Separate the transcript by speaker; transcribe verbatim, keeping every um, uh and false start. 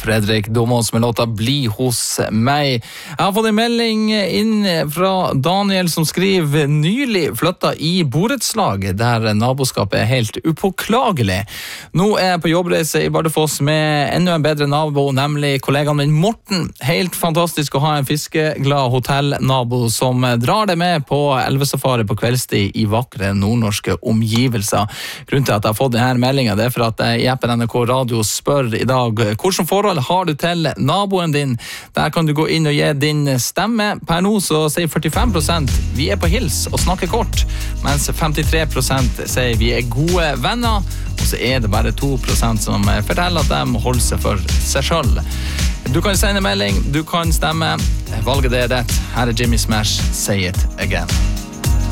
Speaker 1: Fredrik Domås med låta Bli hos meg. Jeg har fått en melding inn fra Daniel som skriver nylig flytta i borettslag der naboskapet er helt upåklagelig. Nå er jeg på jobbreise i Bardufoss med enda en bedre nabo, nemlig kollegaen min Morten. Helt fantastisk å ha en fiskeglad hotellnabo som drar deg med på elvesafari på kveldstid i vakre nordnorske omgivelser. Grunnen til at jeg har fått denne meldingen det er for at jeg i appen N R K Radio spør i dag hvordan forhold har du til naboen din. Der kan du gå inn og gi din stemme. Per nå så sier førtifem prosent vi er på hils og snakker kort, mens femtitre prosent sier vi er gode venner, og så er det bare to prosent som forteller at de holder seg for seg selv. Du kan sende melding, du kan stemme. Valget er rett. Her er Jimmy Smash, Say It Again.